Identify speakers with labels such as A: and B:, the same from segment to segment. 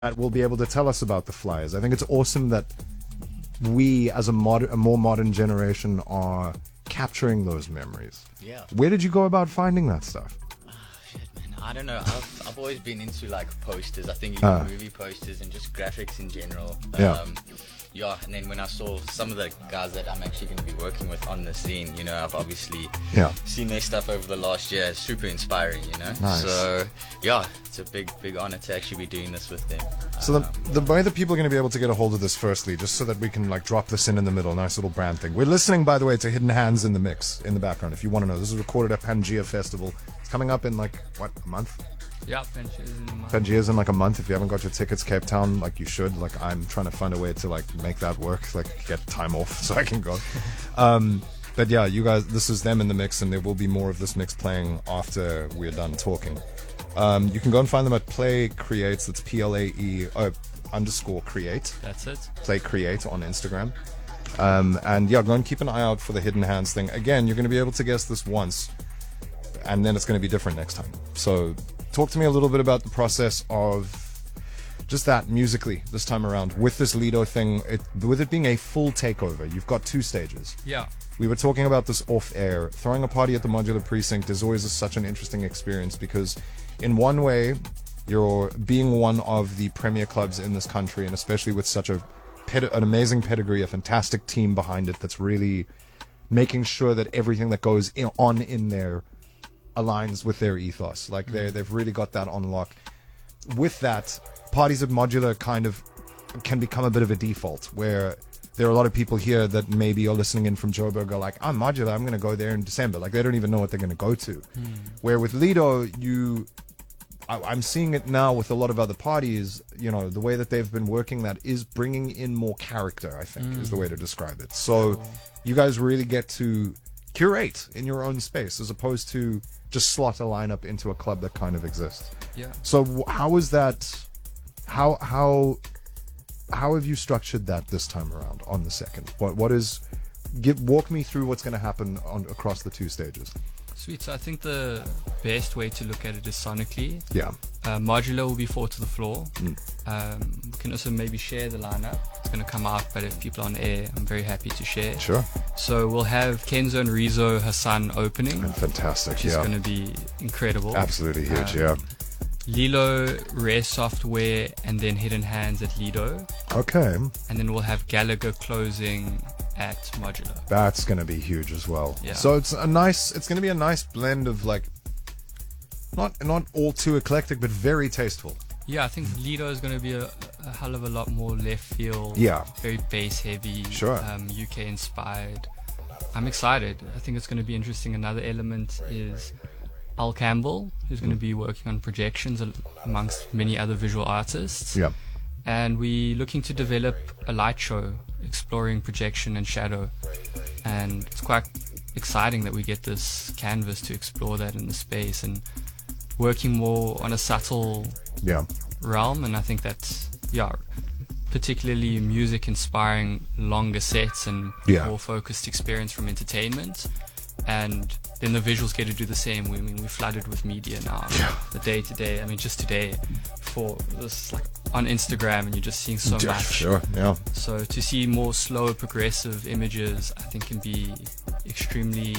A: that will be able to tell us about the Flyers. I think it's awesome that we, as a more modern generation, are capturing those memories.
B: Yeah.
A: Where did you go about finding that stuff?
B: Shit, man. I don't know. I've always been into like posters. I think even movie posters and just graphics in general.
A: Yeah.
B: Yeah, and then when I saw some of the guys that I'm actually going to be working with on the scene, you know, I've obviously seen their stuff over the last year. It's super inspiring, you know.
A: Nice.
B: So yeah, it's a big honor to actually be doing this with them.
A: So the way that people are going to be able to get a hold of this, firstly, just so that we can like drop this in the middle, nice little brand thing. We're listening, by the way, to Hidden Hands in the Mix in the background. If you want to know, this is recorded at Pangea Festival. It's coming up in like what, a month?
C: Yeah, Pangea's in a month.
A: Pangea's in like a month. If you haven't got your tickets, Cape Town, like you should. Like I'm trying to find a way to like make that work, like get time off so I can go. But yeah, you guys, this is them in the mix, and there will be more of this mix playing after we're done talking. You can go and find them at Play Creates. That's PLAE_create.
C: That's it.
A: Play Create on Instagram. And yeah, go and keep an eye out for the Hidden Hands thing. Again, you're going to be able to guess this once, and then it's going to be different next time. So talk to me a little bit about the process of just that musically this time around with this Lido thing, with it being a full takeover. You've got 2 stages.
C: Yeah.
A: We were talking about this off air. Throwing a party at the Modular Precinct is always such an interesting experience because in one way, you're being one of the premier clubs in this country, and especially with such an amazing pedigree, a fantastic team behind it that's really making sure that everything that goes on in there aligns with their ethos. Like they've really got that on lock. With that, parties at Modular kind of can become a bit of a default, where there are a lot of people here that maybe are listening in from Joburg are like, I'm Modular, I'm going to go there in December. Like they don't even know what they're going to go to. Where with Lido, I'm seeing it now with a lot of other parties, you know, the way that they've been working that is bringing in more character, I think, is the way to describe it. So you guys really get to curate in your own space as opposed to just slot a lineup into a club that kind of exists.
C: Yeah.
A: So how is that, how have you structured that this time around on the second? Walk me through what's going to happen across the 2 stages.
C: Sweet. So I think the best way to look at it is sonically.
A: Yeah.
C: Modular will be 4 to the floor. We can also maybe share the lineup. It's going to come out, but if people are on air, I'm very happy to share.
A: Sure.
C: So we'll have Kenzo and Rizo Hassan opening.
A: And fantastic,
C: which is going to be incredible.
A: Absolutely huge, yeah.
C: Lilo, Rare Software, and then Hidden Hands at Lido.
A: Okay.
C: And then we'll have Gallagher closing at Modular.
A: That's going to be huge as well.
C: Yeah.
A: So it's going to be a nice blend of like, not all too eclectic, but very tasteful.
C: Yeah, I think Lido is going to be a hell of a lot more left field.
A: Yeah.
C: Very bass heavy.
A: Sure.
C: UK inspired. I'm excited. I think it's going to be interesting. Another element is Al Campbell, who's going to be working on projections amongst many other visual artists.
A: Yeah.
C: And we're looking to develop a light show exploring projection and shadow. And it's quite exciting that we get this canvas to explore that in the space and working more on a subtle realm. And I think that's, particularly music inspiring longer sets and more focused experience from entertainment. And then the visuals get to do the same. We're flooded with media now. The day to day. I mean, just today, for this, like on Instagram, and you're just seeing so much.
A: Sure, yeah.
C: So to see more slower, progressive images, I think can be extremely,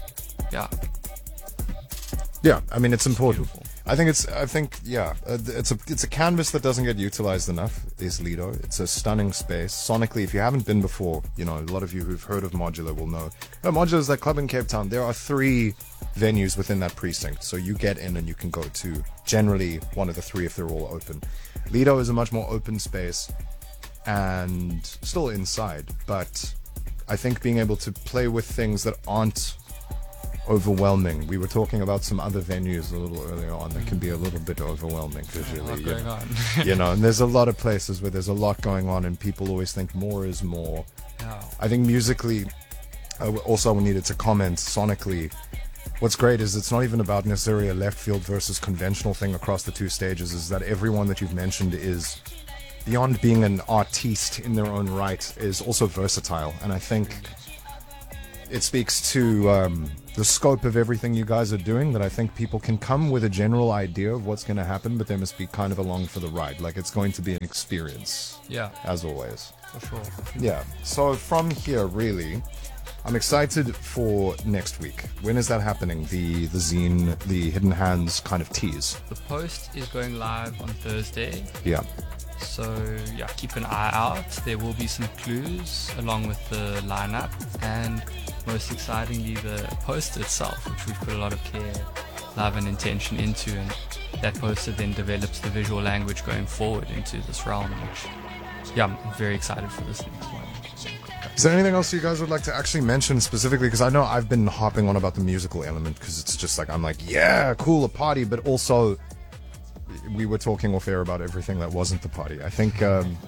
A: Yeah, I mean, it's important.
C: beautiful.
A: It's a canvas that doesn't get utilized enough, is Lido. It's a stunning space. Sonically, if you haven't been before, you know, a lot of you who've heard of Modular will know. Modular is that club in Cape Town. There are 3 venues within that precinct. So you get in and you can go to generally one of the 3 if they're all open. Lido is a much more open space and still inside. But I think being able to play with things that aren't overwhelming. We were talking about some other venues a little earlier on that can be a little bit overwhelming visually.
C: Going on.
A: You know, and there's a lot of places where there's a lot going on and people always think more is more.
C: Yeah.
A: I think musically, also we needed to comment sonically. What's great is it's not even about necessarily a left field versus conventional thing across the 2 stages, is that everyone that you've mentioned is, beyond being an artiste in their own right, is also versatile. And I think it speaks to the scope of everything you guys are doing, that I think people can come with a general idea of what's going to happen, but they must be kind of along for the ride. Like, it's going to be an experience.
C: Yeah.
A: As always.
C: For sure.
A: Yeah. So from here, really, I'm excited for next week. When is that happening? The zine, the Hidden Hands kind of tease.
C: The post is going live on Thursday.
A: Yeah.
C: So, yeah, keep an eye out. There will be some clues along with the lineup, and most excitingly, the poster itself, which we've put a lot of care, love, and intention into, and that poster then develops the visual language going forward into this realm, which, yeah, I'm very excited for this next one.
A: Is there anything else you guys would like to actually mention specifically? Because I know I've been hopping on about the musical element, because it's just like, I'm like, yeah, cool, a party, but also we were talking off air about everything that wasn't the party. I think,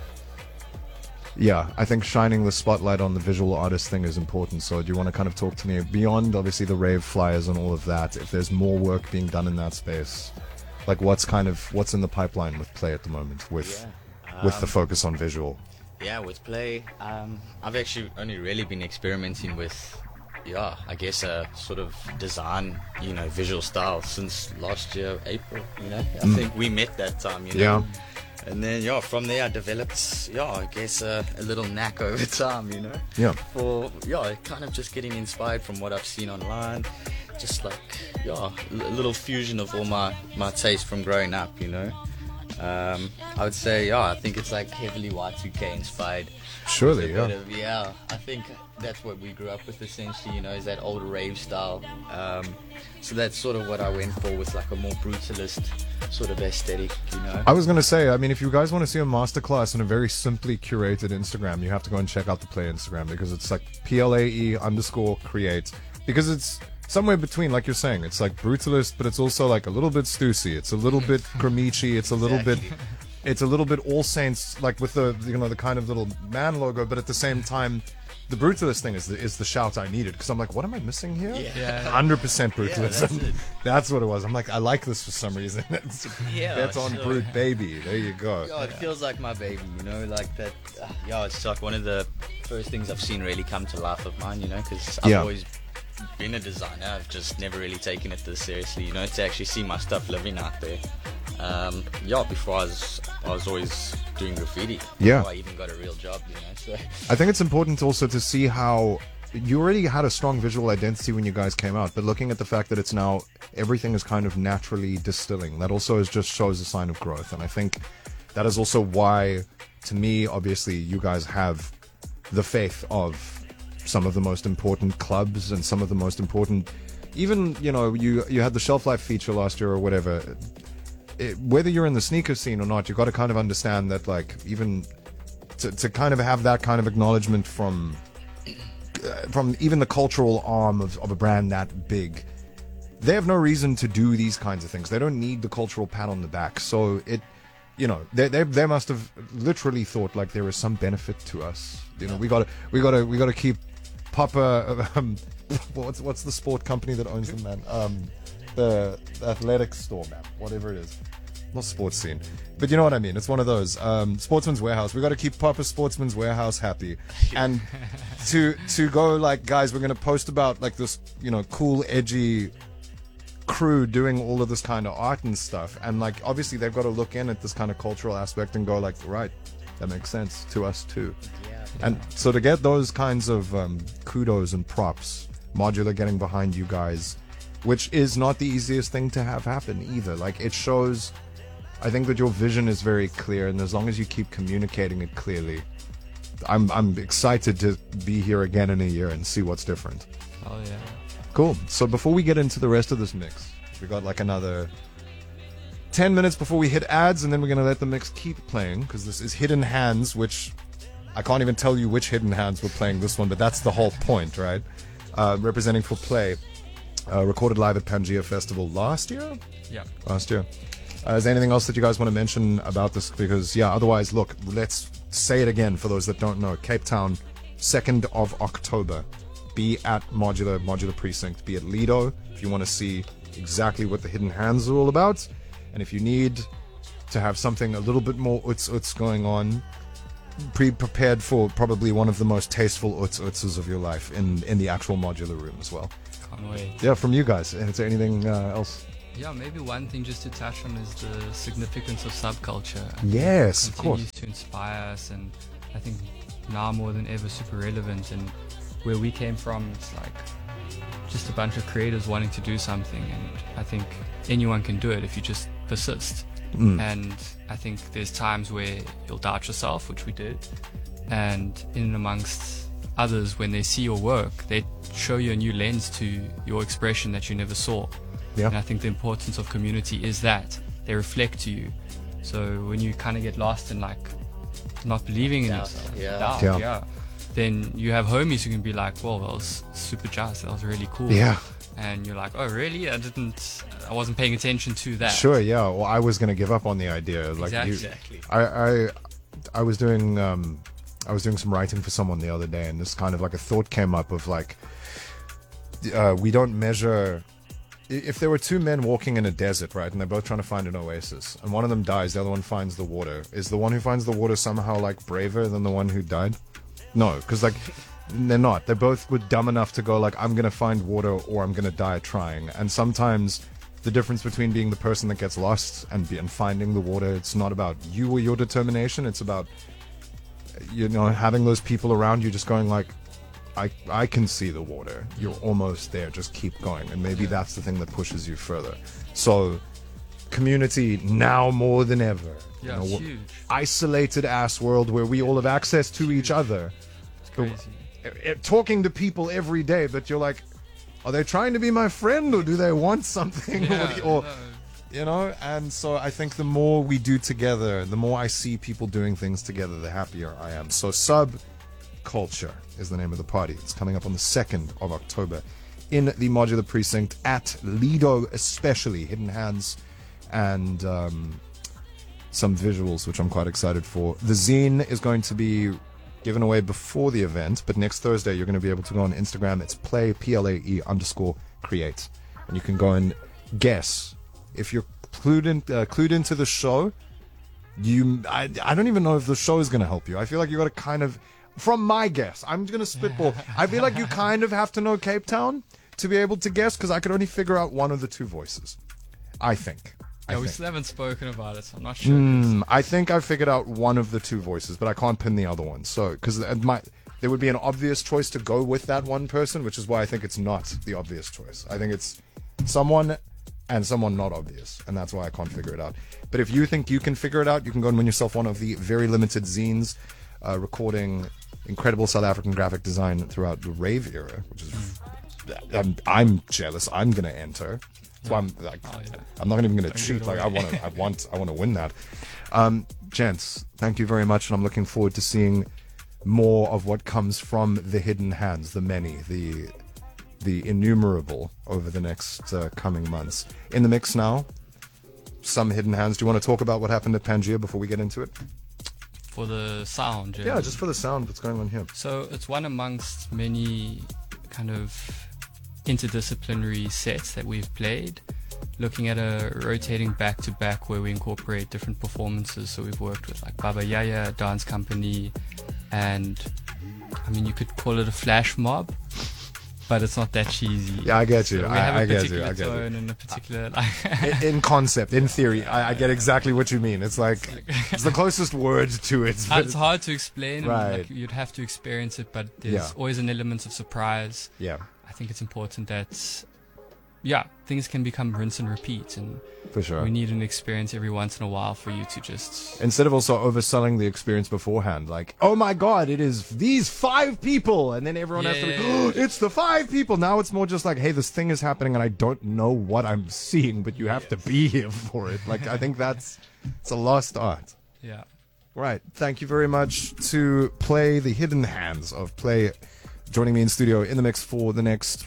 A: I think shining the spotlight on the visual artist thing is important. So do you want to kind of talk to me beyond, obviously, the rave flyers and all of that, if there's more work being done in that space? Like, what's in the pipeline with Play at the moment with the focus on visual?
B: Yeah, with Play, I've actually only really been experimenting with, I guess a sort of design, visual style since last year, April, I think we met that time,
A: Yeah.
B: And then, from there I developed, I guess a little knack over time,
A: Yeah.
B: For, kind of just getting inspired from what I've seen online, just like, a little fusion of all my taste from growing up, I would say, I think it's like heavily Y2K inspired.
A: Surely,
B: yeah. I think that's what we grew up with essentially, is that old rave style. So that's sort of what I went for, with like a more brutalist sort of aesthetic,
A: I was going to say, I mean, if you guys want to see a masterclass in a very simply curated Instagram, you have to go and check out the Play Instagram, because it's like PLAE_create, because it's somewhere between, like you're saying, it's like brutalist, but it's also like a little bit Stussy, it's a little bit Gramici, it's a little bit All Saints, like with the the kind of little man logo, but at the same time, the brutalist thing is the shout I needed, because I'm like, what am I missing here?
B: Yeah.
A: 100% brutalism.
B: Yeah,
A: that's what it was. I'm like, I like this for some reason. That's on
B: sure.
A: Brute Baby. There you go.
B: It feels like my baby, like that. It's like one of the first things I've seen really come to life of mine, because I've always been a designer. I've just never really taken it this seriously, to actually see my stuff living out there. Before I was always doing graffiti.
A: Yeah.
B: Before I even got a real job, so.
A: I think it's important also to see how you already had a strong visual identity when you guys came out, but looking at the fact that it's now, everything is kind of naturally distilling, that also just shows a sign of growth. And I think that is also why, to me, obviously, you guys have the faith of some of the most important clubs and some of the most important, even, you had the Shelf Life feature last year or whatever. Whether you're in the sneaker scene or not, you've got to kind of understand that, like, even to kind of have that kind of acknowledgement from even the cultural arm of a brand that big, they have no reason to do these kinds of things. They don't need the cultural pat on the back. So they must have literally thought, like, there is some benefit to us. We gotta keep Papa. What's the sport company that owns them, man? The athletic store, man. Whatever it is. Not sports scene, but you know what I mean. It's one of those. Sportsman's Warehouse. We got to keep Papa Sportsman's Warehouse happy, and to go like, guys, we're gonna post about like this, cool, edgy crew doing all of this kind of art and stuff, and like obviously they've got to look in at this kind of cultural aspect and go like, right, that makes sense to us too.
B: Yeah.
A: And so to get those kinds of kudos and props, Modular getting behind you guys, which is not the easiest thing to have happen either. Like, it shows, I think, that your vision is very clear, and as long as you keep communicating it clearly, I'm excited to be here again in a year and see what's different.
C: Oh yeah.
A: Cool. So before we get into the rest of this mix, we got like another 10 minutes before we hit ads, and then we're going to let the mix keep playing, because this is Hidden Hands, which I can't even tell you which Hidden Hands we're playing this one, but that's the whole point, right? Representing for Play. Recorded live at Pangea Festival last year?
C: Yeah.
A: Last year. Is there anything else that you guys want to mention about this? Because, otherwise, look, let's say it again for those that don't know. Cape Town, 2nd of October. Be at Modular Precinct. Be at Lido if you want to see exactly what the Hidden Hands are all about. And if you need to have something a little bit more uts going on, prepared for probably one of the most tasteful uts of your life in the actual modular room as well.
C: Can't wait.
A: Yeah, from you guys. Is there anything else?
C: Yeah, maybe one thing just to touch on is the significance of subculture.
A: Yes,
C: It
A: of course.
C: continues to inspire us, and I think now more than ever super relevant. And where we came from, it's like just a bunch of creators wanting to do something, and I think anyone can do it if you just persist. And I think there's times where you'll doubt yourself, which we did, and in and amongst others, when they see your work, they show you a new lens to your expression that you never saw.
A: Yeah.
C: And I think the importance of community is that they reflect to you. So when you kind of get lost in like not believing in
B: Doubt,
C: yourself,
B: yeah.
C: doubt,
A: Yeah.
C: yeah, then you have homies who can be like, "Well, that was super jazz. That was really cool."
A: Yeah.
C: And you're like, "Oh, really? I wasn't paying attention to that."
A: Sure, yeah. Well, I was going to give up on the idea. Like
C: Exactly.
A: I was doing some writing for someone the other day, and this kind of like a thought came up of like, we don't measure. If there were two men walking in a desert, right, and they're both trying to find an oasis, and one of them dies, the other one finds the water. Is the one who finds the water somehow like braver than the one who died? No, because like they're not. They both were dumb enough to go like, I'm gonna find water or I'm gonna die trying. And sometimes the difference between being the person that gets lost and finding the water, it's not about you or your determination. It's about having those people around you just going like, I can see the water. You're almost there. Just keep going. And maybe that's the thing that pushes you further. So, community now more than ever.
C: Yeah, it's huge.
A: Isolated ass world where we all have access to each other.
C: It's crazy.
A: Talking to people every day, but you're like, are they trying to be my friend or do they want something?
C: Yeah,
A: And so I think the more we do together, the more I see people doing things together, the happier I am. So Subculture is the name of the party. It's coming up on the 2nd of October in the Modular Precinct at Lido, especially Hidden Hands and some visuals, which I'm quite excited for. The zine is going to be given away before the event, but next Thursday you're going to be able to go on Instagram. It's PLAE_create, and you can go and guess. If you're clued into the show, I don't even know if the show is going to help you. I feel like you got to kind of, from my guess, I'm going to spitball. I feel like you kind of have to know Cape Town to be able to guess, because I could only figure out one of the two voices. I think.
C: We still haven't spoken about it, so I'm not sure.
A: I think I figured out one of the two voices, but I can't pin the other one. So, because there would be an obvious choice to go with that one person, which is why I think it's not the obvious choice. I think it's someone and someone not obvious, and that's why I can't figure it out. But if you think you can figure it out, you can go and win yourself one of the very limited zines recording incredible South African graphic design throughout the rave era, which is I'm jealous. I'm gonna enter. So I'm like, I'm not even gonna cheat. Like I want to win that. Gents, thank you very much, and I'm looking forward to seeing more of what comes from the Hidden Hands, the many, the innumerable over the next coming months. In the mix now, some Hidden Hands. Do you want to talk about what happened at Pangaea before we get into it?
C: For the sound,
A: Yeah, just for the sound. What's going on here?
C: So it's one amongst many kind of interdisciplinary sets that we've played, looking at a rotating back-to-back where we incorporate different performances. So we've worked with like Baba Yaya Dance Company, and I mean you could call it a flash mob, but it's not that cheesy.
A: Yeah, I get you.
C: So we have
A: I
C: a
A: get
C: particular
A: you. I get
C: tone
A: you.
C: and a particular like
A: In concept, in theory, I get exactly what you mean. It's like it's the closest word to it. but
C: it's hard to explain.
A: Right.
C: And like, you'd have to experience it, but there's
A: Yeah.
C: always an element of surprise.
A: Yeah,
C: I think it's important that, things can become rinse and repeat, and
A: for sure.
C: we need an experience every once in a while for you to just.
A: Instead of also overselling the experience beforehand, like, oh my god, it is these 5 people, and then everyone has to be, oh, it's the 5 people. Now it's more just like, hey, this thing is happening and I don't know what I'm seeing, but you have to be here for it. Like, I think it's a lost art.
C: Yeah.
A: Right. Thank you very much to Play, the Hidden Hands of Play, joining me in studio in the mix for the next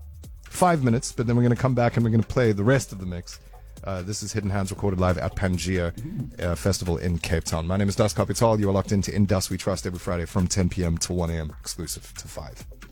A: 5 minutes, but then we're going to come back and we're going to play the rest of the mix. This is Hidden Hands recorded live at Pangaea Festival in Cape Town. My name is Das Kapital. You are locked into In Dust We Trust every Friday from 10 p.m. to 1 a.m. exclusive to 5.